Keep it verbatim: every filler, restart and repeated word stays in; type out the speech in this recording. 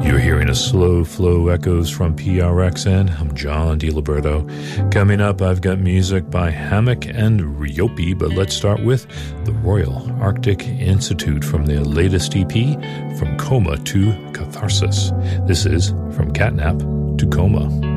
You're hearing a slow flow echoes from P R X N. I'm John DiLiberto. Coming up, I've got music by Hammock and Ryopi, but let's start with the Royal Arctic Institute from their latest E P, From Coma to Catharsis. This is From Catnap to Coma.